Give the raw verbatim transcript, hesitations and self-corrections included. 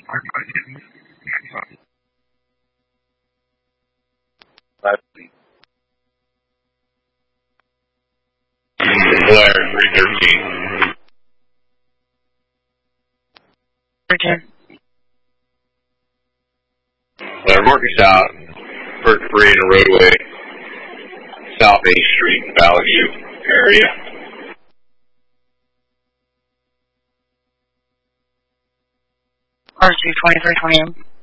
Blair, three thirteen. Return. Blair, Marcus out. First three in a roadway. South eighth Street, Valley View area. R two twenty-three twenty M.